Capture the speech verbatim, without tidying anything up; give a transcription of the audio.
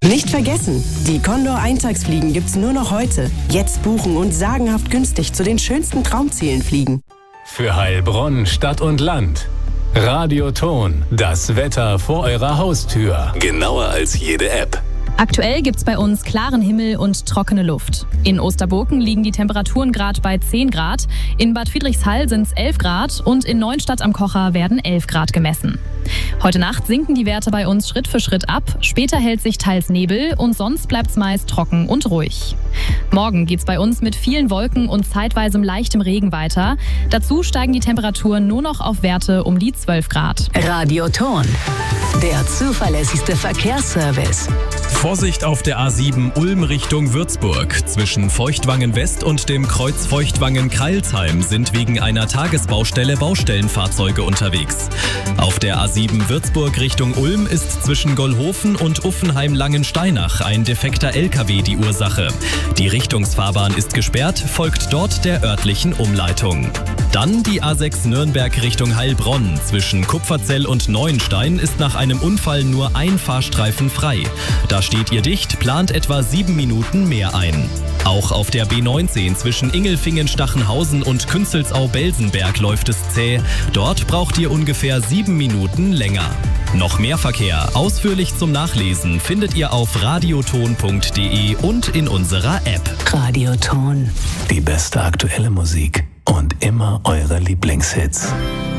Nicht vergessen, die Condor Eintagsfliegen gibt's nur noch heute. Jetzt buchen und sagenhaft günstig zu den schönsten Traumzielen fliegen. Für Heilbronn, Stadt und Land. Radioton, das Wetter vor eurer Haustür. Genauer als jede App. Aktuell gibt's bei uns klaren Himmel und trockene Luft. In Osterburken liegen die Temperaturen gerade bei zehn Grad, in Bad Friedrichshall sind's elf Grad und in Neuenstadt am Kocher werden elf Grad gemessen. Heute Nacht sinken die Werte bei uns Schritt für Schritt ab, später hält sich teils Nebel und sonst bleibt's meist trocken und ruhig. Morgen geht's bei uns mit vielen Wolken und zeitweise leichtem Regen weiter. Dazu steigen die Temperaturen nur noch auf Werte um die zwölf Grad. Radioton, der zuverlässigste Verkehrsservice. Vorsicht auf der A sieben Ulm Richtung Würzburg. Zwischen Feuchtwangen West und dem Kreuz Feuchtwangen-Kreilsheim sind wegen einer Tagesbaustelle Baustellenfahrzeuge unterwegs. Auf der A sieben Würzburg Richtung Ulm ist zwischen Gollhofen und Uffenheim-Langensteinach ein defekter L K W die Ursache. Die Richtungsfahrbahn ist gesperrt, folgt dort der örtlichen Umleitung. Dann die A sechs Nürnberg Richtung Heilbronn. Zwischen Kupferzell und Neuenstein ist nach einem Unfall nur ein Fahrstreifen frei. Da steht ihr dicht, plant etwa sieben Minuten mehr ein. Auch auf der B neunzehn zwischen Ingelfingen-Stachenhausen und Künzelsau-Belsenberg läuft es zäh. Dort braucht ihr ungefähr sieben Minuten länger. Noch mehr Verkehr, ausführlich zum Nachlesen, findet ihr auf radioton punkt de und in unserer App. Radioton. Die beste aktuelle Musik und immer eure Lieblingshits.